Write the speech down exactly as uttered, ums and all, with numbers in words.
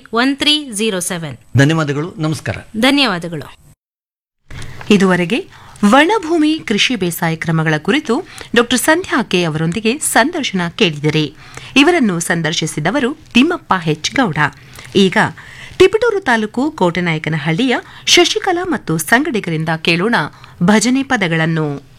One three zero seven. ಧನ್ಯವಾದಗಳು. ನಮಸ್ಕಾರ. ಧನ್ಯವಾದಗಳು. ಇದುವರೆಗೆ ವನಭೂಮಿ ಕೃಷಿ ಬೇಸಾಯ ಕ್ರಮಗಳ ಕುರಿತು ಡಾಕ್ಟರ್ ಸಂಧ್ಯಾ ಕೆ ಅವರೊಂದಿಗೆ ಸಂದರ್ಶನ ಕೇಳಿದರೆ ಇವರನ್ನು ಸಂದರ್ಶಿಸಿದವರು ತಿಮ್ಮಪ್ಪ ಹೆಚ್ ಗೌಡ. ಈಗ ತಿಪಟೂರು ತಾಲೂಕು ಕೋಟೆನಾಯಕನಹಳ್ಳಿಯ ಶಶಿಕಲಾ ಮತ್ತು ಸಂಗಡಿಗರಿಂದ ಕೇಳೋಣ ಭಜನೆ ಪದಗಳನ್ನು.